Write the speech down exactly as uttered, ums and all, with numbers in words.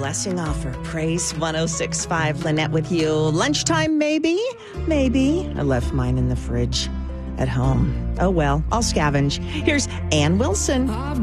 blessing offer. Praise one oh six point five. Lynette with you. Lunchtime, maybe? Maybe. I left mine in the fridge at home. Oh, well, I'll scavenge. Here's Ann Wilson.